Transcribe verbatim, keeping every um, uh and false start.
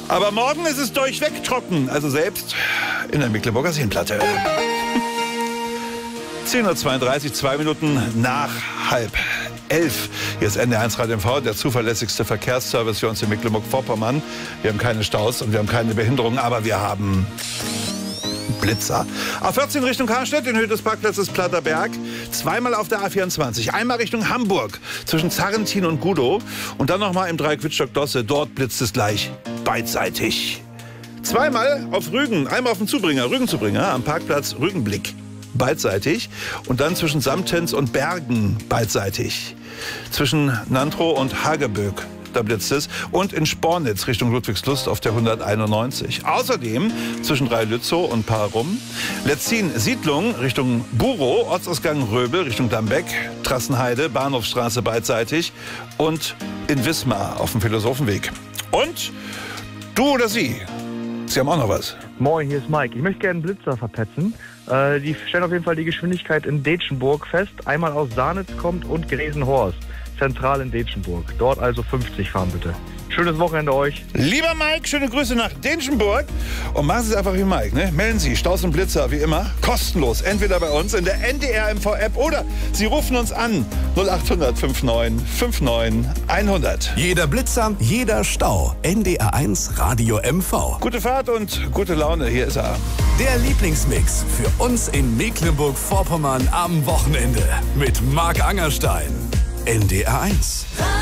Aber morgen ist es durchweg trocken, also selbst in der Mecklenburger Seenplatte. zehn Uhr zweiunddreißig, zwei Minuten nach halb elf. Hier ist N D R eins Radio M V, der zuverlässigste Verkehrsservice für uns in Mecklenburg-Vorpommern. Wir haben keine Staus und wir haben keine Behinderungen, aber wir haben Blitzer. A vierzehn Richtung Karstedt, in Höhe des Parkplatzes Platterberg. Zweimal auf der A vierundzwanzig. Einmal Richtung Hamburg, zwischen Zarrentin und Gudow. Und dann nochmal im Dreieck Wittstock-Dosse. Dort blitzt es gleich beidseitig. Zweimal auf Rügen, einmal auf dem Zubringer, Rügenzubringer, am Parkplatz Rügenblick. Beidseitig. Und dann zwischen Samtens und Bergen beidseitig. Zwischen Nantrow und Hageböck, da blitzt es. Und in Spornitz Richtung Ludwigslust auf der hunderteinundneunzig. Außerdem zwischen Drei-Lützow und Parum. Letzin Siedlung Richtung Burow, Ortsausgang Röbel Richtung Dambeck, Trassenheide, Bahnhofstraße beidseitig. Und in Wismar auf dem Philosophenweg. Und du oder sie? Sie haben auch noch was. Moin, hier ist Mike. Ich möchte gerne einen Blitzer verpetzen. Äh, die stellen auf jeden Fall die Geschwindigkeit in Detschenburg fest. Einmal aus Sahnitz kommt und Gresenhorst. Zentral in Detschenburg. Dort also fünfzig fahren bitte. Schönes Wochenende euch. Lieber Mike, schöne Grüße nach Detschenburg. Und machen Sie es einfach wie Mike, ne? Melden Sie Staus und Blitzer, wie immer, kostenlos. Entweder bei uns in der N D R M V-App oder Sie rufen uns an. null acht hundert neunundfünfzig neunundfünfzig hundert. Jeder Blitzer, jeder Stau. N D R eins Radio M V. Gute Fahrt und gute Laune, hier ist er. Der Lieblingsmix für uns in Mecklenburg-Vorpommern am Wochenende. Mit Marc Angerstein. N D R eins.